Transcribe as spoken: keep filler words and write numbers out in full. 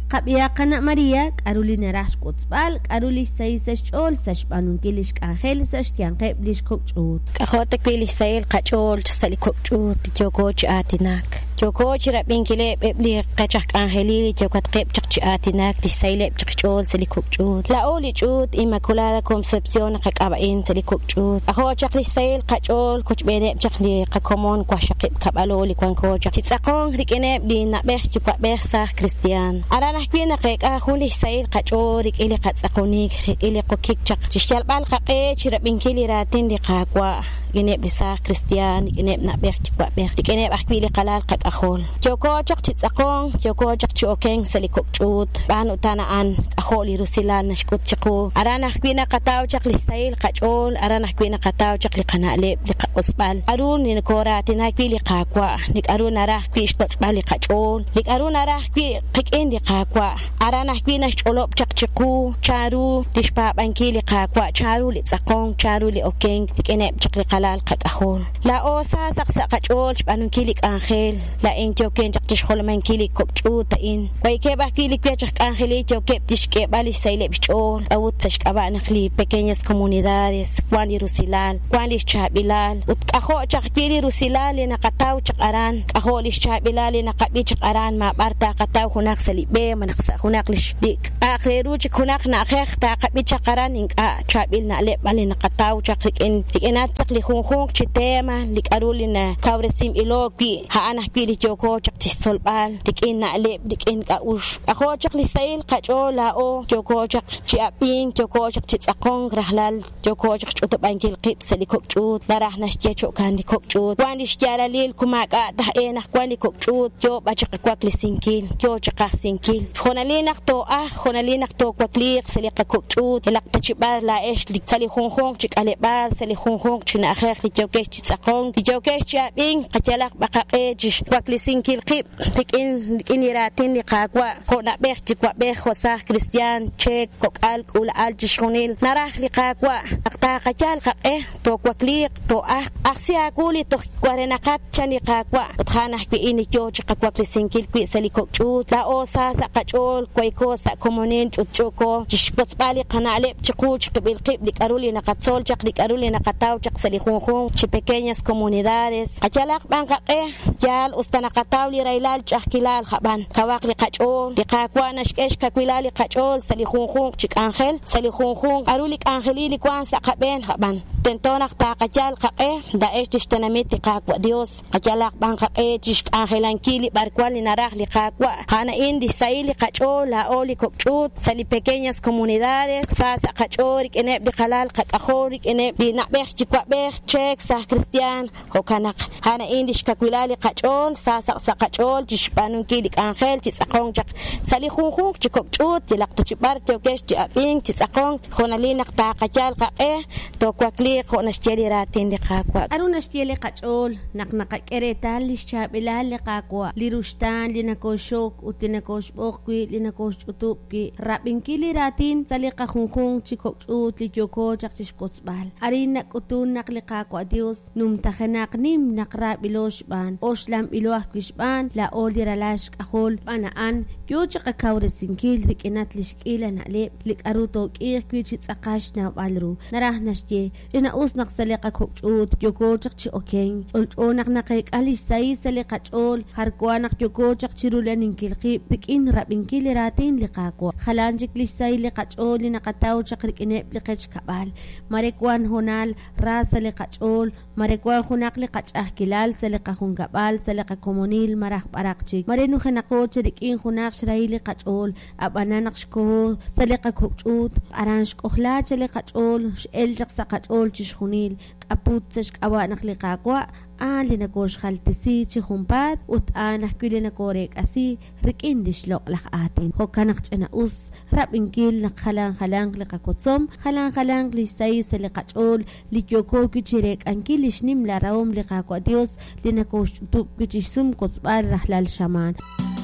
qabia qana María Carolina Rashkotsbal Carolis seis ol sashbanun kilish angel sash yanqeb lish kokchut qahotek kilish sayl qachol sali kokchut jokoch atinak jokoch rabin kile bebli qachak angeli jokat qeb chaqchi atinak tisayle chaqchol sali kokchut la oli chut immaculada concepción qaqabain sali kokchut aho chaqli sayl qachol koch bene chaqli qakomon kwashaqib kabaloli kwankoch titsaqon rikene li nabeh chukwa behsa Cristian arana kwina qeqa khuli sayl qachol rikili qatsaqonik rikili qokik chaq chishal bal qaqe chirabin kili ratin di qaqwa gene bisa Cristian gene nabeh chukwa beh gene bahkwili qalal qaqahol joko chaq titsaqon joko chaq chokeng sali kokchut ban utana an aholi rusilal nashkut chaqo arana kwina qataw chaq li sayl qachol arana kwina qataw chaq li qanale li qosbal arun ni koratina kwili qaqwa nik aruna rah kwish tochbali qachol nik aruna rah kwi qikin di qaqwa arana kwina cholop chaq chaqu charu tishpa bankili qaqwa charu li tsaqon charu li okeng gene chaq li qalal qaqahol la osa saqsa qachol banun kili angel la intioken chaq tishkhol man kili kokchuta in way ke ba kili kwechaq angeli tioke tishke bali sayle bichol awut tashqaba nakhli pequeñas comunidades kwani rusilal kwani chabilal utqaho chaq kili rusilal na qataw chaq aran qaho li chabilal na qabi chaq aran ma barta qataw hunak salibe manaqsa hunak lish dik akhiru chaq hunak na akh ta qabi chaq aran inqa chabil na le bali na qataw chaq in inat chaq li khun khun chitema lik arulina kawresim iloki ha ana kili joko chaq tisolbal dikin na le dikin ka ush akho chaq li sayl qachola o joko chaq chiaping joko chaq tsaqong rahlal joko chaq chut bankil qib sali kokchut darah nashje chokan di kokchut wani shjala lil kumaka da ena kwani kokchut jo ba chaq kwak li sinkil jo chaq sinkil khonalina to ah khonalina to kwakli sali kokchut helaq tachibar la esh li sali khon khon chik ale bar sali khon khon china akh li joke tsaqong joke chiaping qachalaq baqaqe jish kwak li sinkil qib dikin iniratin li qaqwa khona beh chikwa beh khosa Cristian che kokal kul al jishunil narah li qaqwa aqta qachal qaqe to kwakli to ah aksia kuli to kwarenaqat chani qaqwa utkhana ki ini jo chaqwa li sinkil ki sali kokchut la osa sa qachol koyko sa komonin chutchoko jishpot bali qanale chiqu chiqbil qib li karuli naqatsol chaqli karuli naqataw chaq sali khunkhun chi pequeñas comunidades qachalaq ban qaqe yal ustanaqataw li railal chaqkilal khaban kawaq li qachol li qaqwa nashkesh kakwilali qachol sali khunkhun chik angel sali khunkhun aruli angeli li kwan sa qaben khaban tentonaq ta qachal qaqe da esh tishtanamit qaqwa dios qachalaq ban qaqe chish angelan kili barkwal li naraq li qaqwa hana indi sayli qachol la oli kokchut sali pequeñas comunidades sa sa qachol kene bi qalal qaqahor kene bi nabeh chikwa beh chek sa Cristian hokanaq hana indi shkakwilali qachol sa sa sa qachol chishpanun kili angel tisaqong chaq sali khunkhun chikokchut tilaq tibar tokesh ti aping tisaqong khonalina ta qachal qaqe to kwakli khonashcheli ratin di qaqwa arunashcheli qachol naqnaqa keretal li chabilal li qaqwa li rushtan li nakoshok utinakosh boqwi li nakosh utubki rabin kili ratin taliqa khunkhun chikokchut li joko chaqchishkotsbal arina kutun naqli qaqwa dios numtaxnaq nim naqra biloshban oshlam biloah kwishban la oliralash qahol bana an yo chaqa kawre sinkil rikinat lishkila na le lik aruto qih kwichi tsaqash na balru narah nashje ina usnaq saliqa kokchut yoko chaqchi okeng olchonak naqek ali sai saliqa chol harkwanaq yoko chaqchirulan kilqi bikin rabinkil ratin liqaqwa khalanjik lisai liqa chol naqataw chaqrikine liqech kabal marekwan honal rasa liqa chol marekwan hunaq liqa chahkilal saliqa hungabal saliqa komonil marah baraqchi marenu khanaqo chrikin hunaq shraili qachol abananaq shko saliqa kokchut aransh kohla saliqa chol el jaqsa qachol chishunil aput tsash awanaq liqaqwa an linakosh khaltisi chihumpat ut anah kulina korek asi rikin dishloq laq atin hokanaq chana us rabinkil naqhalan khalang liqakotsom khalan khalang lisay saliqachol likyoko kichirek ankilish nim la raum liqaqwa dios linakosh tub kichisum kotbal rahlal shaman